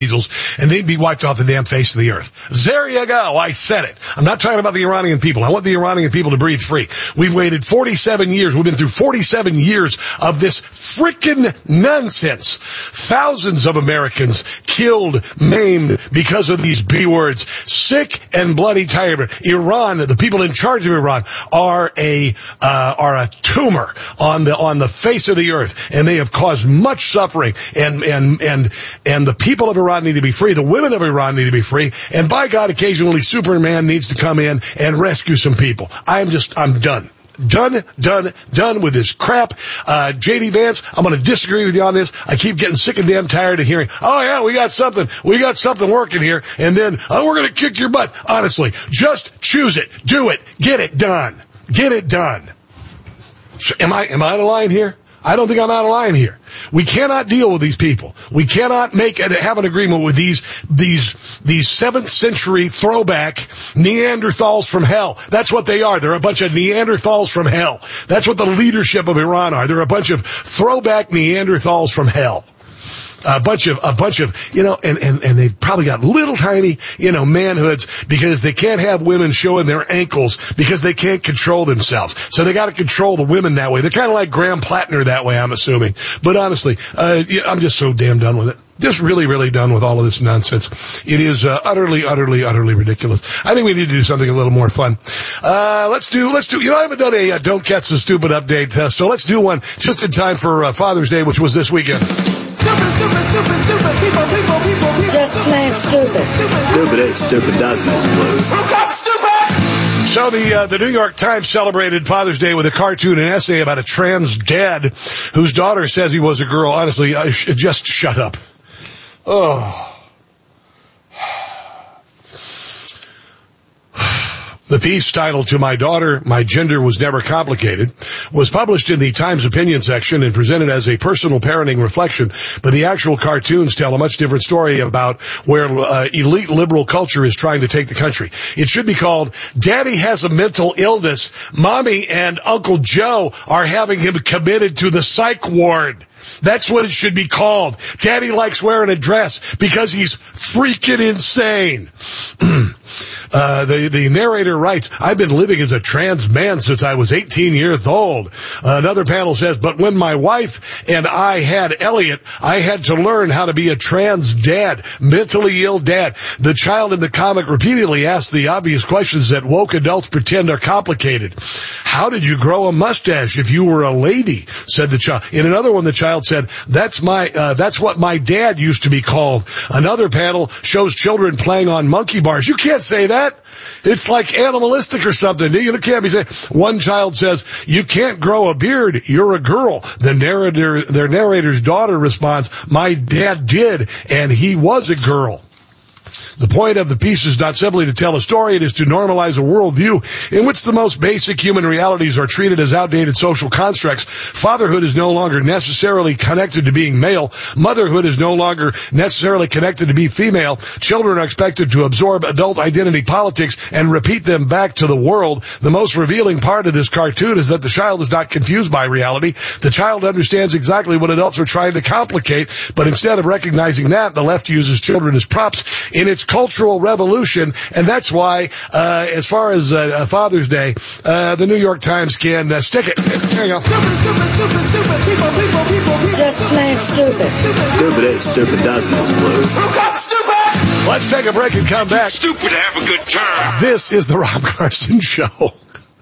and they'd be wiped off the damn face of the earth. There you go. I said it. I'm not talking about the Iranian people. I want the Iranian people to breathe free. We've waited 47 years. We've been through 47 years of this frickin' nonsense. Thousands of Americans killed, maimed because of these B words. Sick and bloody tired. Iran, the people in charge of Iran, are a tumor on the face of the earth, and they have caused much suffering. And the people of Iran need to be free. The women of Iran need to be free. And by God, occasionally Superman needs to come in and rescue some people. I'm done. Done with this crap. J.D. Vance, I'm going to disagree with you on this. I keep getting sick and damn tired of hearing, oh yeah, we got something working here. And then, we're going to kick your butt. Honestly, just choose it. Do it. Get it done. Get it done. So am I out of line here? I don't think I'm out of line here. We cannot deal with these people. We cannot have an agreement with these 7th century throwback Neanderthals from hell. That's what they are. They're a bunch of Neanderthals from hell. That's what the leadership of Iran are. They're a bunch of throwback Neanderthals from hell. A bunch of, and they've probably got little tiny, manhoods because they can't have women showing their ankles because they can't control themselves. So they got to control the women that way. They're kind of like Graham Plattner that way, I'm assuming. But honestly, I'm just so damn done with it. Just really, really done with all of this nonsense. It is utterly ridiculous. I think we need to do something a little more fun. Let's do. I haven't done a Don't Catch the Stupid update, so let's do one just in time for Father's Day, which was this weekend. Stupid, people. Just plain stupid. Stupid is stupid does, Mr. Blue. Who got stupid? So the New York Times celebrated Father's Day with a cartoon and essay about a trans dad whose daughter says he was a girl. Honestly, just shut up. Oh. The piece, titled "To My Daughter, My Gender Was Never Complicated," was published in the Times opinion section and presented as a personal parenting reflection, but the actual cartoons tell a much different story about where elite liberal culture is trying to take the country. It should be called "Daddy Has a Mental Illness. Mommy and Uncle Joe are having him committed to the psych ward." That's what it should be called. Daddy likes wearing a dress because he's freaking insane. The narrator writes, "I've been living as a trans man since I was 18 years old." Another panel says, "But when my wife and I had Elliot, I had to learn how to be a trans dad, mentally ill dad." The child in the comic repeatedly asked the obvious questions that woke adults pretend are complicated. "How did you grow a mustache if you were a lady?" said the child. In another one, the child said, that's what my dad used to be called." Another panel shows children playing on monkey bars. You can't say that. It's like animalistic or something. You can't be saying. One child says, "You can't grow a beard. You're a girl." Their narrator's daughter responds, "My dad did, and he was a girl." The point of the piece is not simply to tell a story, it is to normalize a worldview in which the most basic human realities are treated as outdated social constructs. Fatherhood is no longer necessarily connected to being male. Motherhood is no longer necessarily connected to be female. Children are expected to absorb adult identity politics and repeat them back to the world. The most revealing part of this cartoon is that the child is not confused by reality. The child understands exactly what adults are trying to complicate, but instead of recognizing that, the left uses children as props in its cultural revolution, and that's why, as far as Father's Day, the New York Times can stick it. There you go. Stupid, people. Just plain stupid. Stupid is stupid does, Mr. Blue. Who got stupid? Let's take a break and come back. Stupid to have a good time. This is the Rob Carson Show.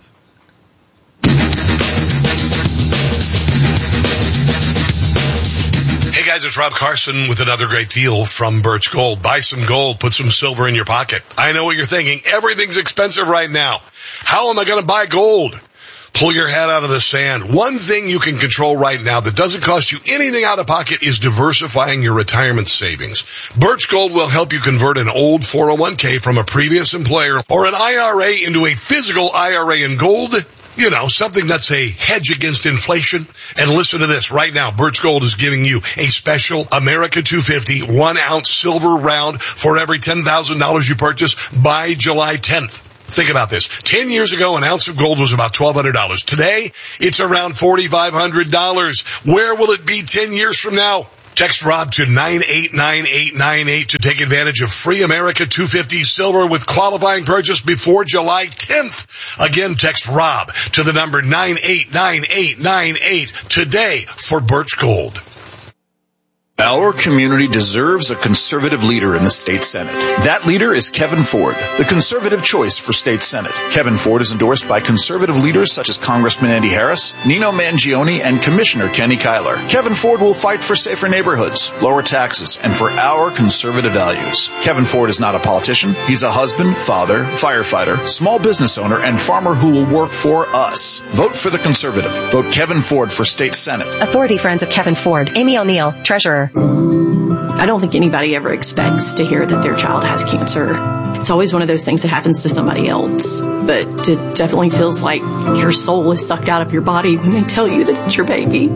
Hey guys, it's Rob Carson with another great deal from Birch Gold. Buy some gold, put some silver in your pocket. I know what you're thinking. Everything's expensive right now. How am I going to buy gold? Pull your head out of the sand. One thing you can control right now that doesn't cost you anything out of pocket is diversifying your retirement savings. Birch Gold will help you convert an old 401k from a previous employer or an IRA into a physical IRA in gold. You know, something that's a hedge against inflation. And listen to this. Right now, Birch Gold is giving you a special America 250 1-ounce silver round for every $10,000 you purchase by July 10th. Think about this. 10 years ago, an ounce of gold was about $1,200. Today, it's around $4,500. Where will it be 10 years from now? Text Rob to 989898 to take advantage of free America 250 silver with qualifying purchase before July 10th. Again, text Rob to the number 989898 today for Birch Gold. Our community deserves a conservative leader in the state Senate. That leader is Kevin Ford, the conservative choice for state Senate. Kevin Ford is endorsed by conservative leaders such as Congressman Andy Harris, Nino Mangione, and Commissioner Kenny Kyler. Kevin Ford will fight for safer neighborhoods, lower taxes, and for our conservative values. Kevin Ford is not a politician. He's a husband, father, firefighter, small business owner, and farmer who will work for us. Vote for the conservative. Vote Kevin Ford for state Senate. Authority Friends of Kevin Ford. Amy O'Neill, Treasurer. I don't think anybody ever expects to hear that their child has cancer. It's always one of those things that happens to somebody else. But it definitely feels like your soul is sucked out of your body when they tell you that it's your baby.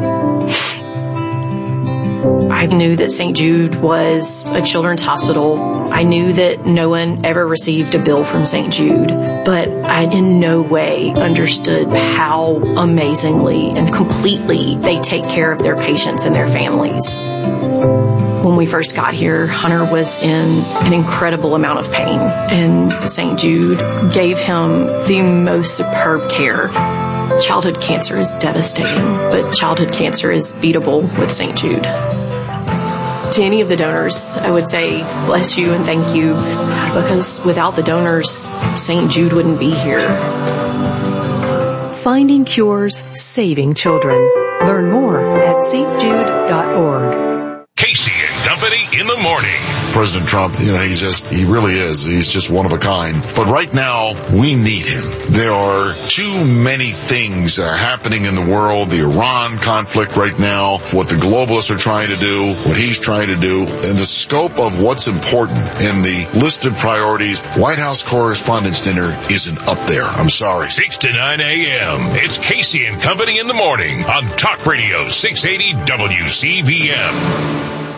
I knew that St. Jude was a children's hospital. I knew that no one ever received a bill from St. Jude, but I in no way understood how amazingly and completely they take care of their patients and their families. When we first got here, Hunter was in an incredible amount of pain, and St. Jude gave him the most superb care. Childhood cancer is devastating, but childhood cancer is beatable with St. Jude. To any of the donors, I would say bless you and thank you, because without the donors, St. Jude wouldn't be here. Finding cures, saving children. Learn more at stjude.org. Casey and Company in the morning. President Trump, he really is. He's just one of a kind. But right now, we need him. There are too many things that are happening in the world. The Iran conflict right now, what the globalists are trying to do, what he's trying to do, and the scope of what's important in the list of priorities. White House Correspondents' Dinner isn't up there. I'm sorry. 6 to 9 a.m. It's Casey and Company in the morning on Talk Radio 680 WCVM.